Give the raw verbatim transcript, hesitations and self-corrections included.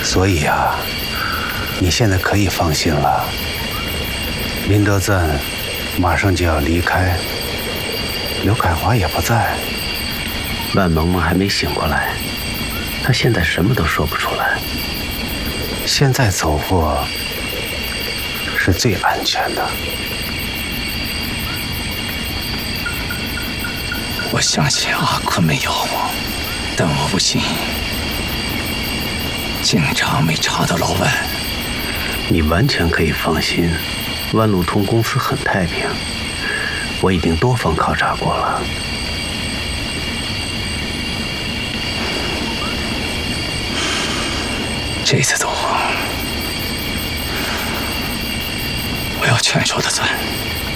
所以啊，你现在可以放心了。林德赞马上就要离开，刘凯华也不在。 万萌萌还没醒过来，她现在什么都说不出来。 现在走过是最安全的。 我相信阿坤没有，但我不信警察没查到老万。 你完全可以放心，万路通公司很太平，我已经多方考察过了。 这次走，我要全说的算。